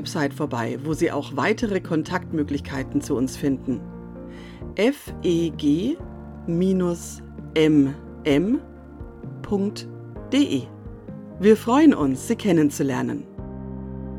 Website vorbei, wo Sie auch weitere Kontaktmöglichkeiten zu uns finden. feg-mm.de. Wir freuen uns, Sie kennenzulernen.